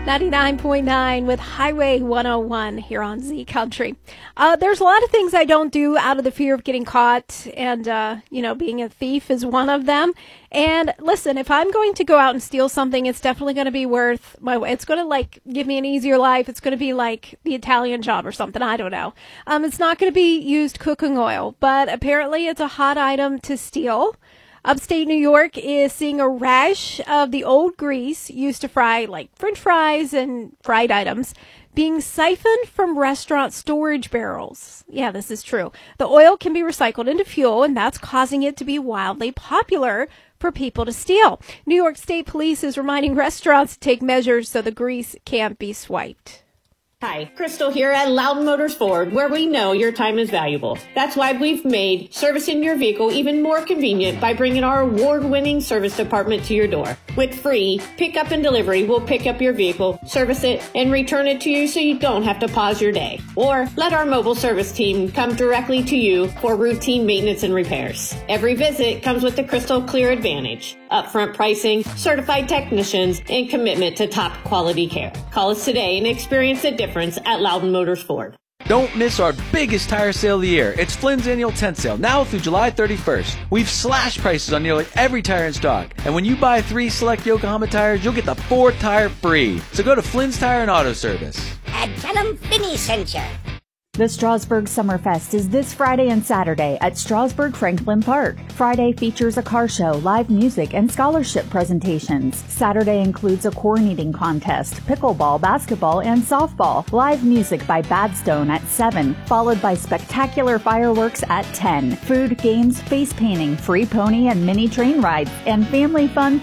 99.9 with Highway 101 here on Z Country. There's a lot of things I don't do out of the fear of getting caught, and, being a thief is one of them. And listen, if I'm going to go out and steal something, it's definitely going to be worth it's going to give me an easier life. It's going to be like the Italian Job or something. I don't know. It's not going to be used cooking oil, but apparently it's a hot item to steal. Upstate New York is seeing a rash of the old grease used to fry like French fries and fried items being siphoned from restaurant storage barrels. Yeah, this is true. The oil can be recycled into fuel, and that's causing it to be wildly popular for people to steal. New York State Police is reminding restaurants to take measures so the grease can't be swiped. Hi, Crystal here at Loudon Motors Ford, where we know your time is valuable. That's why we've made servicing your vehicle even more convenient by bringing our award-winning service department to your door. With free pickup and delivery, we'll pick up your vehicle, service it, and return it to you so you don't have to pause your day. Or let our mobile service team come directly to you for routine maintenance and repairs. Every visit comes with the Crystal Clear Advantage, upfront pricing, certified technicians, and commitment to top quality care. Call us today and experience the difference at Loudon Motors Ford. Don't miss our biggest tire sale of the year. It's Flynn's annual tent sale, now through July 31st. We've slashed prices on nearly every tire in stock. And when you buy 3 select Yokohama tires, you'll get the 4th tire free. So go to Flynn's Tire and Auto Service. And tell them Finney sent you. The Strasburg Summerfest is this Friday and Saturday at Strasburg Franklin Park. Friday features a car show, live music, and scholarship presentations. Saturday includes a corn eating contest, pickleball, basketball, and softball. Live music by Badstone at 7, followed by spectacular fireworks at 10. Food, games, face painting, free pony and mini train rides, and family fun